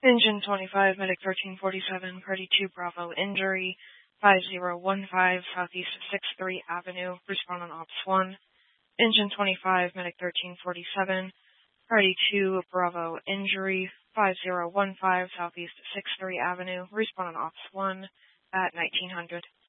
Engine 25, Medic 1347, Party 2 Bravo, injury 5015 Southeast 6th Avenue, respond on Ops 1. Engine 25, Medic 1347, Party 2 Bravo, injury 5015 Southeast 6th Avenue, respond on Ops 1 at 1900.